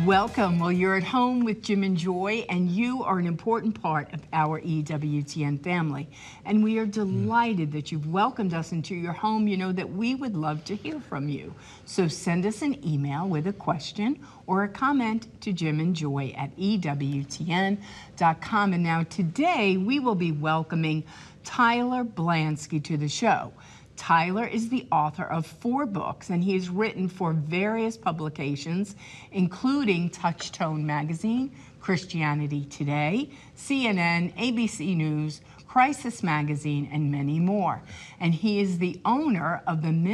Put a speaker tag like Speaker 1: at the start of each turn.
Speaker 1: Welcome. Well, you're at home with Jim and Joy, and you are an important part of our EWTN family. And we are delighted that you've welcomed us into your home. You know that we would love to hear from you. So send us an email with a question or a comment to jimandjoy@ewtn.com. And now today we will be welcoming Tyler Blansky to the show. Tyler is the author of 4 books, and he has written for various publications, including Touchstone Magazine, Christianity Today, CNN, ABC News, Crisis Magazine, and many more. And he is the owner of the